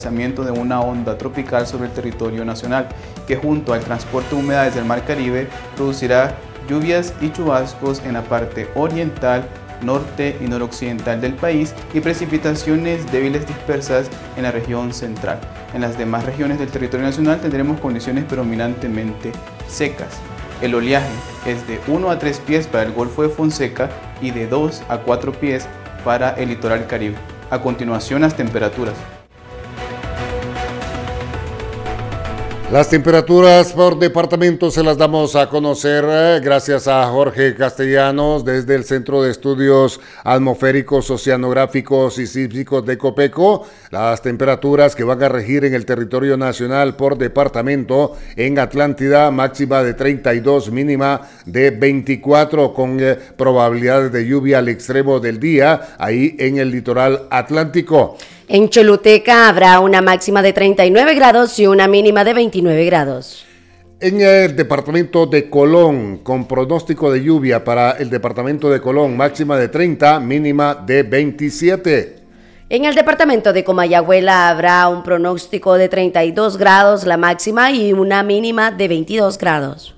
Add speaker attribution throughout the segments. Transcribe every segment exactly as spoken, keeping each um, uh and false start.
Speaker 1: de una onda tropical sobre el territorio nacional, que junto al transporte de humedades del Mar Caribe producirá lluvias y chubascos en la parte oriental, norte y noroccidental del país y precipitaciones débiles dispersas en la región central. En las demás regiones del territorio nacional tendremos condiciones predominantemente secas. El oleaje es de uno a tres pies para el Golfo de Fonseca y de dos a cuatro pies para el litoral caribe. A continuación, las temperaturas.
Speaker 2: Las temperaturas por departamento se las damos a conocer eh, gracias a Jorge Castellanos desde el Centro de Estudios Atmosféricos, Oceanográficos y Sísmicos de Copeco. Las temperaturas que van a regir en el territorio nacional por departamento: en Atlántida, máxima de treinta y dos, mínima de veinticuatro, con eh, probabilidades de lluvia al extremo del día, ahí en el litoral atlántico.
Speaker 3: En Choluteca habrá una máxima de treinta y nueve grados y una mínima de veintinueve grados.
Speaker 2: En el departamento de Colón, con pronóstico de lluvia para el departamento de Colón, máxima de treinta, mínima de veintisiete.
Speaker 3: En el departamento de Comayagüela habrá un pronóstico de treinta y dos grados la máxima y una mínima de veintidós grados.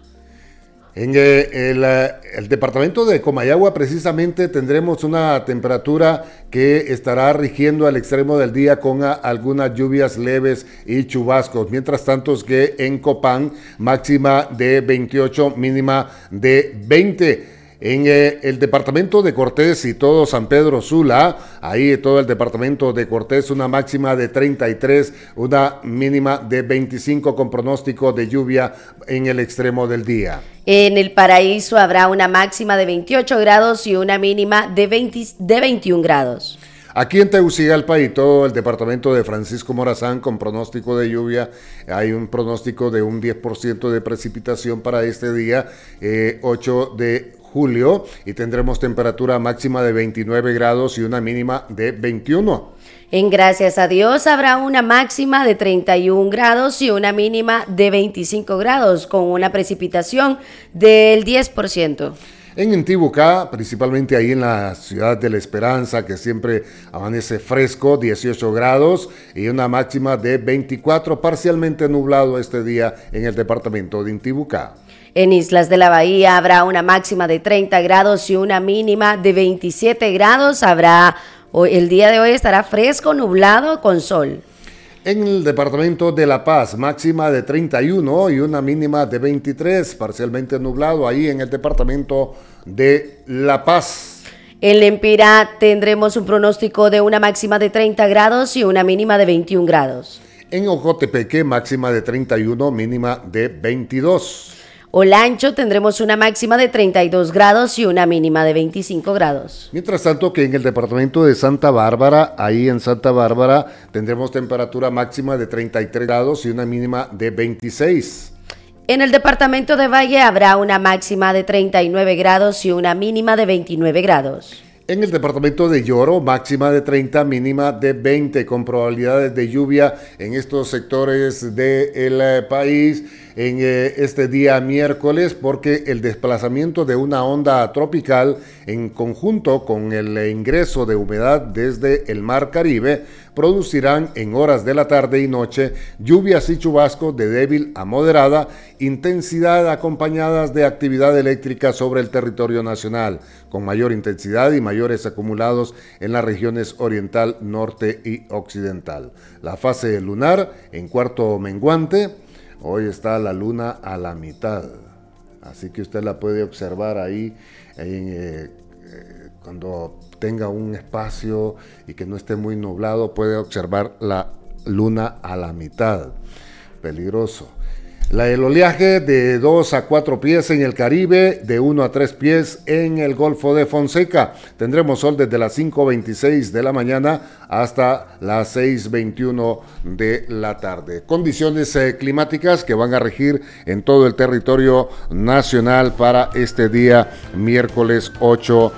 Speaker 2: En el, el departamento de Comayagua precisamente tendremos una temperatura que estará rigiendo al extremo del día con a, algunas lluvias leves y chubascos, mientras tanto que en Copán máxima de veintiocho, mínima de veinte. En eh, el departamento de Cortés y todo San Pedro Sula, ahí todo el departamento de Cortés, una máxima de treinta y tres, una mínima de veinticinco con pronóstico de lluvia en el extremo del día.
Speaker 3: En el Paraíso habrá una máxima de veintiocho grados y una mínima de, veinte, de veintiún grados.
Speaker 2: Aquí en Tegucigalpa y todo el departamento de Francisco Morazán con pronóstico de lluvia, hay un pronóstico de un diez por ciento de precipitación para este día, eh, ocho de julio, y tendremos temperatura máxima de veintinueve grados y una mínima de veintiuno.
Speaker 3: En Gracias a Dios habrá una máxima de treinta y un grados y una mínima de veinticinco grados, con una precipitación del diez por ciento.
Speaker 2: En Intibucá, principalmente ahí en la ciudad de La Esperanza, que siempre amanece fresco, dieciocho grados y una máxima de veinticuatro, parcialmente nublado este día en el departamento de Intibucá.
Speaker 3: En Islas de la Bahía habrá una máxima de treinta grados y una mínima de veintisiete grados. Habrá, el día de hoy estará fresco, nublado, con sol.
Speaker 2: En el departamento de La Paz, máxima de treinta y uno y una mínima de veintitrés, parcialmente nublado ahí en el departamento de La Paz.
Speaker 3: En Lempira tendremos un pronóstico de una máxima de treinta grados y una mínima de veintiún grados.
Speaker 2: En Ocotepeque, máxima de treinta y uno, mínima de veintidós.
Speaker 3: Olancho tendremos una máxima de treinta y dos grados y una mínima de veinticinco grados.
Speaker 2: Mientras tanto que en el departamento de Santa Bárbara, ahí en Santa Bárbara, tendremos temperatura máxima de treinta y tres grados y una mínima de veintiséis.
Speaker 3: En el departamento de Valle habrá una máxima de treinta y nueve grados y una mínima de veintinueve grados.
Speaker 2: En el departamento de Lloro, máxima de treinta, mínima de veinte, con probabilidades de lluvia en estos sectores del eh, país en eh, este día miércoles, porque el desplazamiento de una onda tropical en conjunto con el eh, ingreso de humedad desde el Mar Caribe producirán en horas de la tarde y noche lluvias y chubascos de débil a moderada intensidad acompañadas de actividad eléctrica sobre el territorio nacional, con mayor intensidad y mayores acumulados en las regiones oriental, norte y occidental. La fase lunar en cuarto menguante, hoy está la luna a la mitad, así que usted la puede observar ahí en, eh, eh, cuando tenga un espacio y que no esté muy nublado, puede observar la luna a la mitad. Peligroso. La, el oleaje de dos a cuatro pies en el Caribe, de uno a tres pies en el Golfo de Fonseca. Tendremos sol desde las cinco veintiséis de la mañana hasta las seis veintiuno de la tarde. Condiciones eh, climáticas que van a regir en todo el territorio nacional para este día miércoles ocho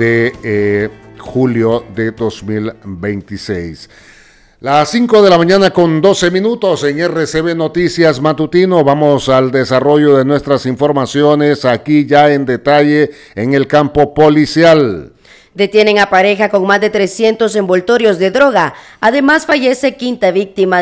Speaker 2: de julio de dos mil veintiséis. Las cinco de la mañana con doce minutos en R C B Noticias Matutino. Vamos al desarrollo de nuestras informaciones aquí ya en detalle en el campo policial.
Speaker 3: Detienen a pareja con más de trescientos envoltorios de droga. Además fallece quinta víctima